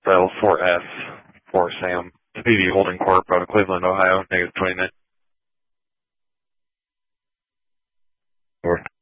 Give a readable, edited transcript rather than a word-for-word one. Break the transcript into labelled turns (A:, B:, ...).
A: Dial 4S for Sam. PD Holding Corp out of Cleveland, Ohio, -29. Over.